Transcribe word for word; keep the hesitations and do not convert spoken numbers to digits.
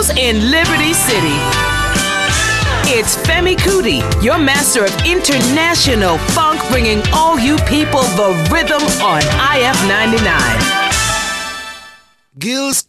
Studios in Liberty City. It's Femi Kuti, your master of international funk, bringing all you people the rhythm on I F ninety-nine. Gil's